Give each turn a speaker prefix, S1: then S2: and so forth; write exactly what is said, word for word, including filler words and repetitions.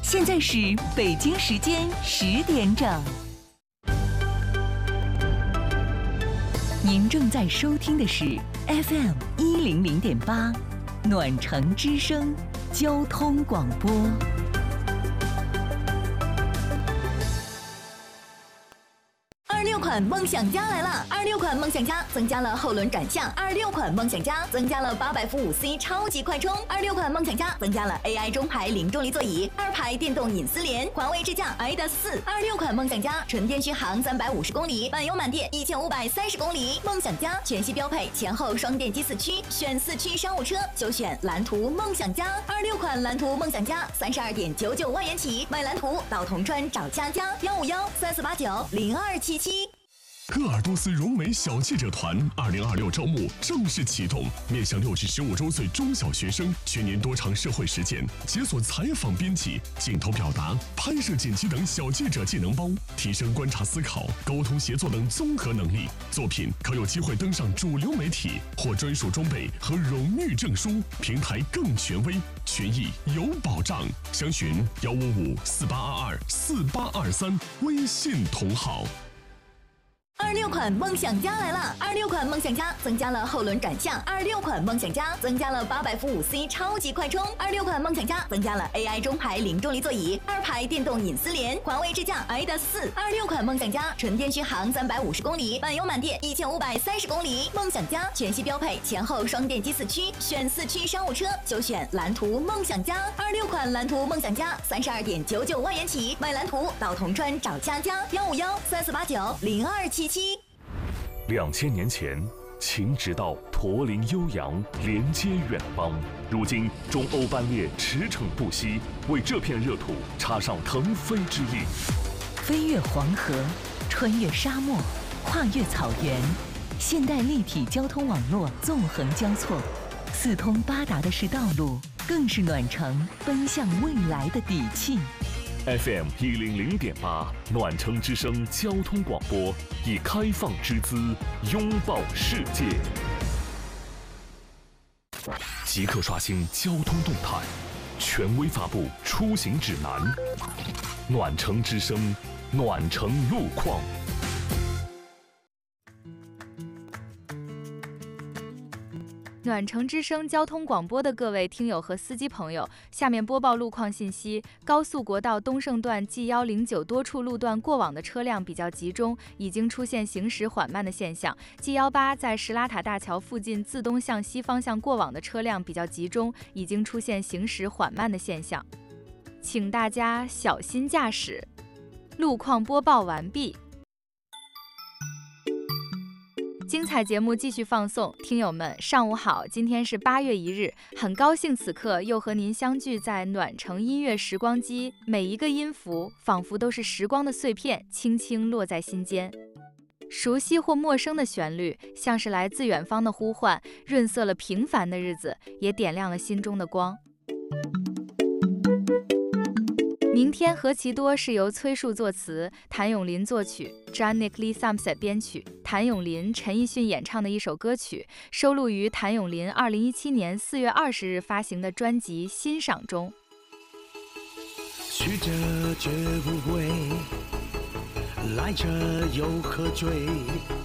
S1: 现在是北京时间十点整。您正在收听的是 F M 一零零点八，暖城之声交通广播。二六款梦想家来了！二六款梦想家增加了后轮转向，二六款梦想家增加了八百伏五 C 超级快充，二六款梦想家增加了 A I 中排零重力座椅，二排电动隐私联，环卫智驾 I D A 四。二六款梦想家纯电续航三百五十公里，满油满电一千五百三十公里。梦想家全系标配前后双电机四驱，选四驱商务车就选蓝图梦想家。二六款蓝图梦想家三十二点九九万元起，买蓝图到铜川找佳佳幺五幺三四八九零二七七。
S2: 鄂尔多斯融美小记者团二零二六招募正式启动，面向六至十五周岁中小学生，全年多场社会实践，解锁采访编辑、镜头表达、拍摄剪辑等小记者技能包，提升观察思考、沟通协作等综合能力。作品可有机会登上主流媒体，获专属装备和荣誉证书，平台更权威，权益有保障。详询幺五五四八二二四八二三，微信同号。
S1: 二六款梦想家来了！二六款梦想家增加了后轮转向，二六款梦想家增加了八百伏五 C 超级快充，二六款梦想家增加了 A I 中排零重力座椅，二排电动隐私联，环卫智驾 I D A 四。二六款梦想家纯电续航三百五十公里，满油满电一千五百三十公里。梦想家全系标配前后双电机四驱，选四驱商务车就选蓝图梦想家。二六款蓝图梦想家三十二点九九万元起，买蓝图到铜川找佳佳幺五幺三四八九零二七七。
S3: 两千年前，秦直道驼铃悠扬，连接远方。如今，中欧班列驰骋不息，为这片热土插上腾飞之力。
S1: 飞越黄河，穿越沙漠，跨越草原，现代立体交通网络纵横交错，四通八达的是道路，更是暖城奔向未来的底气。
S3: F M 一零零点八，暖城之声交通广播，以开放之姿拥抱世界。即刻刷新交通动态，权威发布出行指南。暖城之声，暖城路况。
S4: 暖城之声交通广播的各位听友和司机朋友，下面播报路况信息。高速国道东胜段 G 一零九多处路段过往的车辆比较集中，已经出现行驶缓慢的现象。G 一八在石拉塔大桥附近自东向西方向过往的车辆比较集中，已经出现行驶缓慢的现象，请大家小心驾驶。路况播报完毕。精彩节目继续放送，听友们上午好，今天是八月一日，很高兴此刻又和您相聚在暖城音乐时光机，每一个音符仿佛都是时光的碎片，轻轻落在心间。熟悉或陌生的旋律，像是来自远方的呼唤，润色了平凡的日子，也点亮了心中的光。明天何其多是由崔树作词，谭咏麟作曲， Janik Lee Samset 编曲，谭咏麟、陈奕迅演唱的一首歌曲，收录于谭咏麟二零一七年四月二十日发行的专辑《欣赏》中。
S5: 去者绝不归，来者又何追？